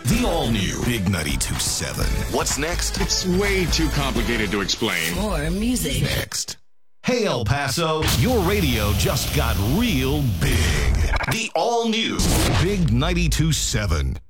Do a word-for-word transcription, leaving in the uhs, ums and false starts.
The all-new Big ninety-two point seven. What's next? It's way too complicated to explain. More music. Next. Hey, El Paso, your radio just got real big. The all-new Big ninety-two point seven.